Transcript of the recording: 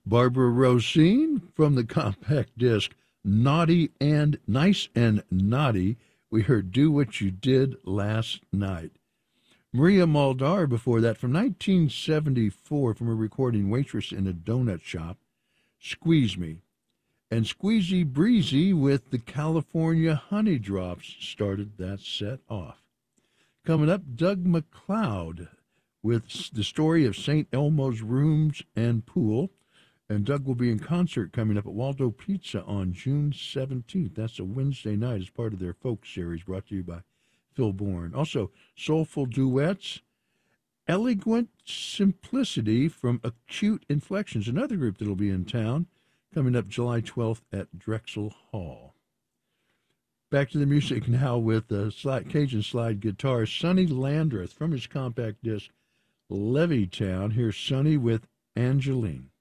Barbara Rosine from the compact disc Naughty and Nice and Naughty. We heard Do What You Did Last Night. Maria Muldaur before that from 1974 from a recording Waitress in a Donut Shop, Squeeze Me. And Squeezy Breezy with the California Honey Drops started that set off. Coming up, Doug McLeod with the story of St. Elmo's Rooms and Pool. And Doug will be in concert coming up at Waldo Pizza on June 17th. That's a Wednesday night as part of their folk series brought to you by Phil Bourne. Also, Soulful Duets, Elegant Simplicity from Acute Inflections, another group that will be in town, coming up July 12th at Drexel Hall. Back to the music now with Cajun slide guitar, Sonny Landreth from his compact disc Levittown. Here's Sonny with Angeline.